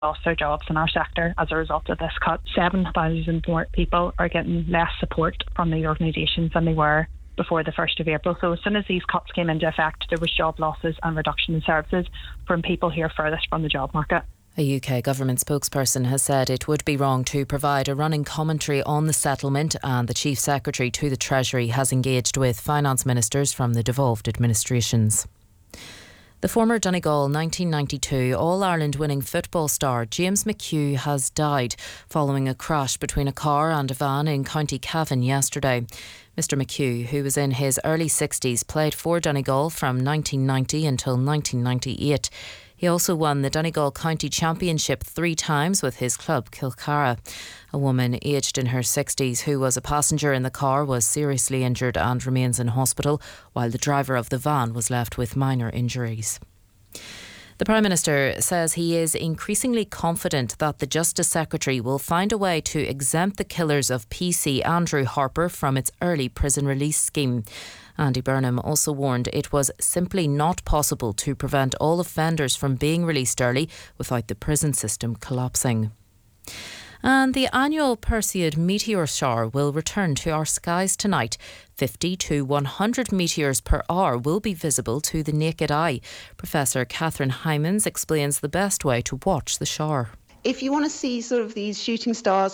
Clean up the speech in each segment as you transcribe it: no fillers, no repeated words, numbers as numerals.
lost their jobs in our sector as a result of this cut. 7,000 more people are getting less support from the organisations than they were before the 1st of April. So as soon as these cuts came into effect, there was job losses and reduction in services from people here furthest from the job market. A UK government spokesperson has said it would be wrong to provide a running commentary on the settlement, and the Chief Secretary to the Treasury has engaged with finance ministers from the devolved administrations. The former Donegal 1992 All-Ireland winning football star James McHugh has died following a crash between a car and a van in County Cavan yesterday. Mr McHugh, who was in his early 60s, played for Donegal from 1990 until 1998. He also won the Donegal County Championship 3 times with his club Kilcara. A woman aged in her 60s who was a passenger in the car was seriously injured and remains in hospital, while the driver of the van was left with minor injuries. The Prime Minister says he is increasingly confident that the Justice Secretary will find a way to exempt the killers of PC Andrew Harper from its early prison release scheme. Andy Burnham also warned it was simply not possible to prevent all offenders from being released early without the prison system collapsing. And the annual Perseid meteor shower will return to our skies tonight. 50 to 100 meteors per hour will be visible to the naked eye. Professor Catherine Hymans explains the best way to watch the shower. If you want to see sort of these shooting stars,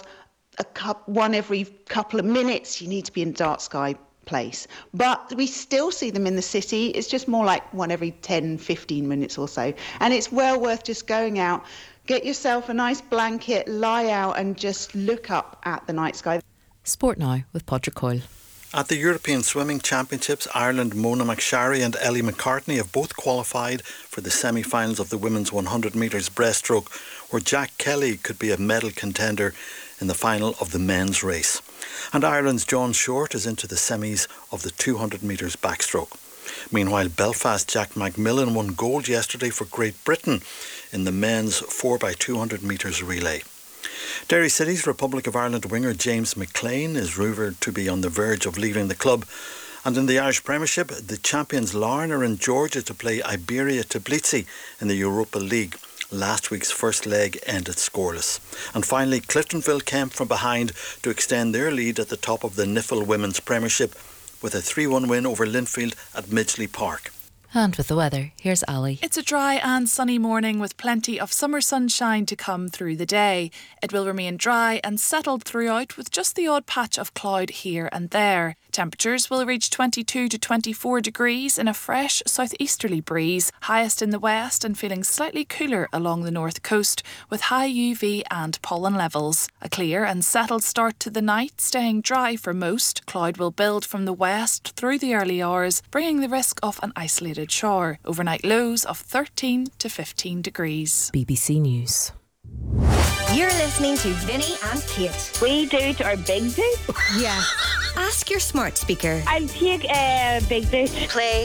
one every couple of minutes, you need to be in a dark sky place. But we still see them in the city. It's just more like one every 10, 15 minutes or so. And it's well worth just going out, get yourself a nice blanket, lie out and just look up at the night sky. Sport now with Padraig Coyle. At the European Swimming Championships, Ireland Mona McSharry and Ellie McCartney have both qualified for the semi-finals of the women's 100 metres breaststroke, where Jack Kelly could be a medal contender in the final of the men's race. And Ireland's John Short is into the semis of the 200 metres backstroke. Meanwhile, Belfast Jack Macmillan won gold yesterday for Great Britain in the men's 4x200 metres relay. Derry City's Republic of Ireland winger James McLean is rumoured to be on the verge of leaving the club. And in the Irish Premiership, the champions Larne are in Georgia to play Iberia Tbilisi in the Europa League. Last week's first leg ended scoreless. And finally, Cliftonville came from behind to extend their lead at the top of the Niffle Women's Premiership with a 3-1 win over Linfield at Midgley Park. And with the weather, here's Ali. It's a dry and sunny morning with plenty of summer sunshine to come through the day. It will remain dry and settled throughout with just the odd patch of cloud here and there. Temperatures will reach 22 to 24 degrees in a fresh southeasterly breeze, highest in the west and feeling slightly cooler along the north coast with high UV and pollen levels. A clear and settled start to the night, staying dry for most. Cloud will build from the west through the early hours, bringing the risk of an isolated shower. Overnight lows of 13 to 15 degrees. BBC News. You're listening to Vinny and Kate. We Doot or Big Doot? Yeah. Ask your smart speaker. I'll take Big Doot. Play.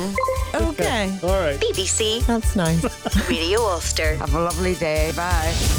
Okay. All right. BBC. That's nice. Radio Ulster. Have a lovely day. Bye.